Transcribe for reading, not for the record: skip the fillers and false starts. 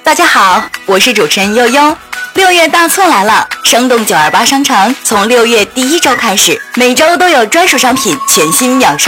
大家好，我是主持人悠悠。6月大促来了，生动928商城从6月第1周开始，每周都有专属商品全新秒杀